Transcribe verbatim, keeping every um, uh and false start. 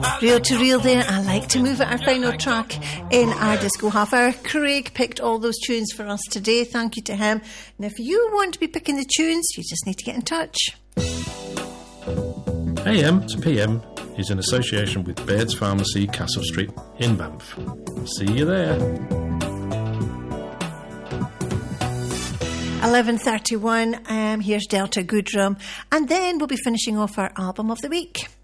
Real to Real there. I Like to Move It, our final track in our disco half hour. Craig picked all those tunes for us today. Thank you to him. And if you want to be picking the tunes, you just need to get in touch. A M to P M is in association with Baird's Pharmacy, Castle Street in Banff. See you there. eleven thirty-one, um, here's Delta Goodrum, and then we'll be finishing off our album of the week.